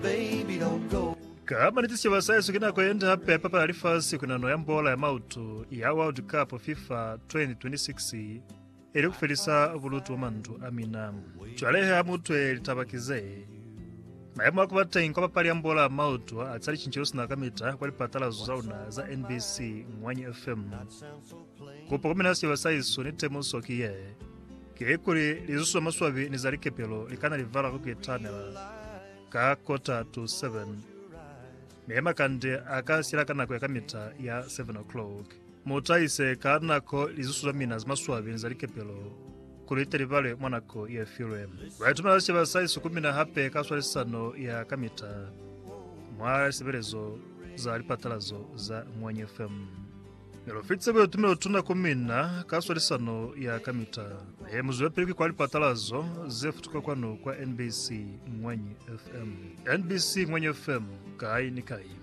Baby, don't go. Kama nitisi wasayesu kina kwenda hapa papa alifasi kuna no yambola ya mautu ya World Cup FIFA 2026 ili kufelisa bulutu mantu amina chwalehe amutwe litabakize mayemu akubata inkopa pali yambola ya mautu atsali chinchirosi na kamita kwa lipatala zauna za NBC Mwanyi FM kupo kuminasi wasayesu nitemu sokiye kekuri lizusu maswabi nizalike pelo likana livala kukitanela ka kota to 7 Mema kande akasira kana kwa kamita ya 7 o'clock. Mutaise kanako lizusu mina zimaswabi nzalike pelo. Kuliteri vale mwanako ya film. Waituma basi basaisu 10 hape kaswalisano ya kamita. Mwa siberezo za lipatalazo za Mwanyi FM. Nelofitse bwe tumelo tuna kumina kaswalisano ya kamita. Muzuwe peliki kwa lipatalazo zefutuka kwano kwa NBC Mwanyi FM. NBC Mwanyi FM kai ni kai.